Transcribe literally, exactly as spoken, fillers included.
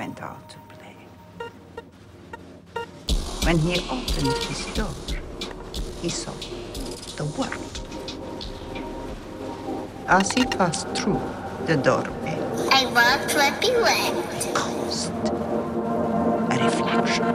went out to play. When he opened his door, he saw the world. As he passed through the doorway, I want to be wet. caused a reflection.